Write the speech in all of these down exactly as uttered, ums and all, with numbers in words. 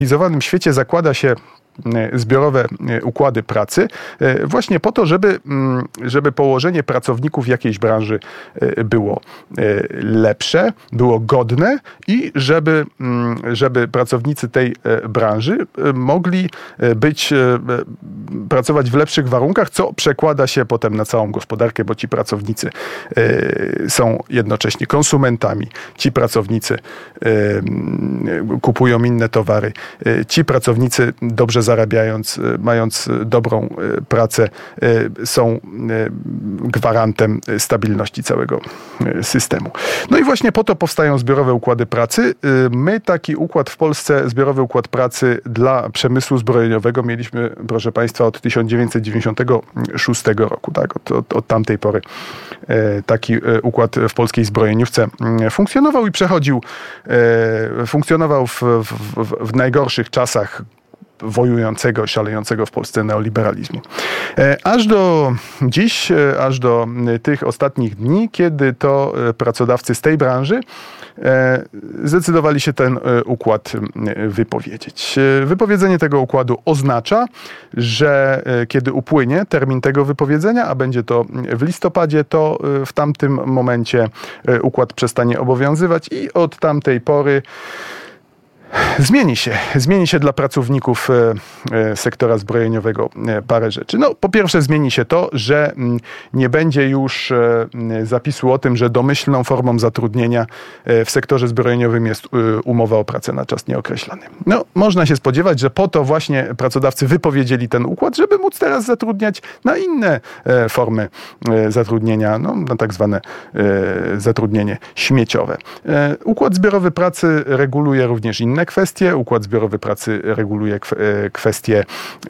cywilizowanym świecie zakłada się zbiorowe układy pracy właśnie po to, żeby, żeby położenie pracowników jakiejś branży było lepsze, było godne i żeby, żeby pracownicy tej branży mogli być, pracować w lepszych warunkach, co przekłada się potem na całą gospodarkę, bo ci pracownicy są jednocześnie konsumentami, ci pracownicy kupują inne towary, ci pracownicy dobrze zarabiając, mając dobrą pracę, są gwarantem stabilności całego systemu. No i właśnie po to powstają zbiorowe układy pracy. My taki układ w Polsce, zbiorowy układ pracy dla przemysłu zbrojeniowego mieliśmy, proszę Państwa, od tysiąc dziewięćset dziewięćdziesiątego szóstego roku. Tak? Od, od, od tamtej pory taki układ w polskiej zbrojeniówce funkcjonował i przechodził, funkcjonował w, w, w najgorszych czasach wojującego, szalejącego w Polsce neoliberalizmu. Aż do dziś, aż do tych ostatnich dni, kiedy to pracodawcy z tej branży zdecydowali się ten układ wypowiedzieć. Wypowiedzenie tego układu oznacza, że kiedy upłynie termin tego wypowiedzenia, a będzie to w listopadzie, to w tamtym momencie układ przestanie obowiązywać i od tamtej pory Zmieni się. Zmieni się dla pracowników sektora zbrojeniowego parę rzeczy. No, po pierwsze zmieni się to, że nie będzie już zapisu o tym, że domyślną formą zatrudnienia w sektorze zbrojeniowym jest umowa o pracę na czas nieokreślony. No, można się spodziewać, że po to właśnie pracodawcy wypowiedzieli ten układ, żeby móc teraz zatrudniać na inne formy zatrudnienia, no, na tak zwane zatrudnienie śmieciowe. Układ zbiorowy pracy reguluje również inne kwestie. Układ zbiorowy pracy reguluje kwestie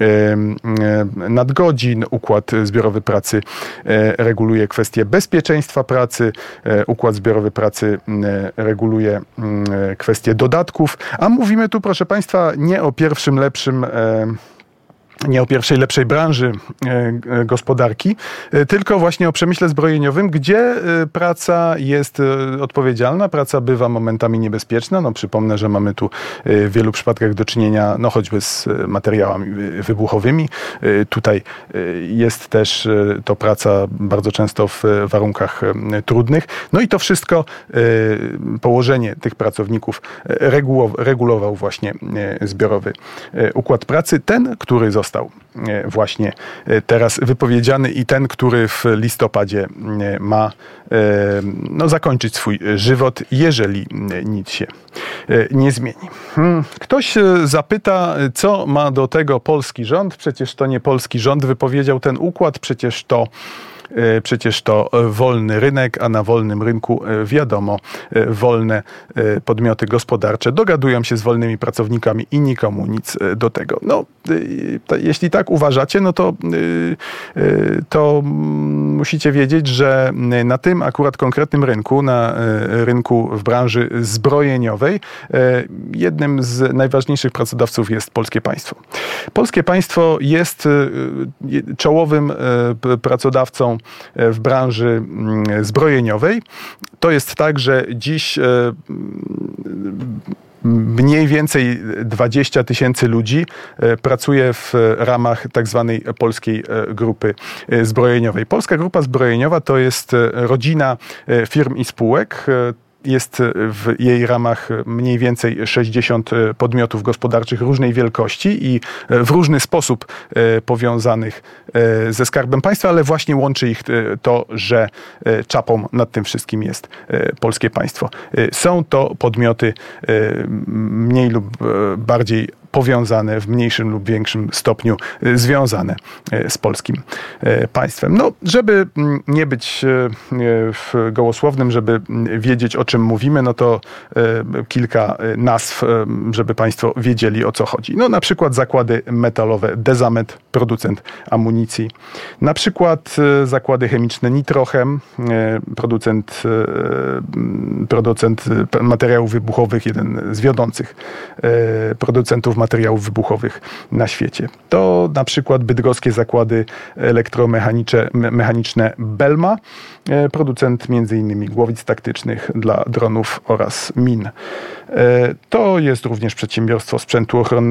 nadgodzin. Układ zbiorowy pracy reguluje kwestie bezpieczeństwa pracy. Układ zbiorowy pracy reguluje kwestie dodatków. A mówimy tu, proszę Państwa, nie o pierwszym lepszym nie o pierwszej lepszej branży gospodarki, tylko właśnie o przemyśle zbrojeniowym, gdzie praca jest odpowiedzialna, praca bywa momentami niebezpieczna. No, przypomnę, że mamy tu w wielu przypadkach do czynienia, no choćby z materiałami wybuchowymi. Tutaj jest też to praca bardzo często w warunkach trudnych. No i to wszystko, położenie tych pracowników regulował właśnie zbiorowy układ pracy, ten, który został Został właśnie teraz wypowiedziany i ten, który w listopadzie ma no, zakończyć swój żywot, jeżeli nic się nie zmieni. Ktoś zapyta, co ma do tego polski rząd? Przecież to nie polski rząd wypowiedział ten układ, przecież to Przecież to wolny rynek, a na wolnym rynku wiadomo, wolne podmioty gospodarcze dogadują się z wolnymi pracownikami i nikomu nic do tego. No, jeśli tak uważacie, no to, to musicie wiedzieć, że na tym akurat konkretnym rynku, na rynku w branży zbrojeniowej, jednym z najważniejszych pracodawców jest polskie państwo. Polskie państwo jest czołowym pracodawcą w branży zbrojeniowej. To jest tak, że dziś mniej więcej dwadzieścia tysięcy ludzi pracuje w ramach tak zwanej Polskiej Grupy Zbrojeniowej. Polska Grupa Zbrojeniowa to jest rodzina firm i spółek. Jest w jej ramach mniej więcej sześćdziesiąt podmiotów gospodarczych różnej wielkości i w różny sposób powiązanych ze Skarbem Państwa, ale właśnie łączy ich to, że czapą nad tym wszystkim jest polskie państwo. Są to podmioty mniej lub bardziej powiązane, w mniejszym lub większym stopniu związane z polskim państwem. No, żeby nie być gołosłownym, żeby wiedzieć, o czym mówimy, no to kilka nazw, żeby Państwo wiedzieli, o co chodzi. No, na przykład zakłady metalowe Dezamet, producent amunicji. Na przykład zakłady chemiczne Nitrochem, producent, producent materiałów wybuchowych, jeden z wiodących producentów materiałów wybuchowych na świecie. To na przykład bydgoskie zakłady elektromechaniczne Belma, producent między innymi głowic taktycznych dla dronów oraz min. To jest również przedsiębiorstwo sprzętu ochronnego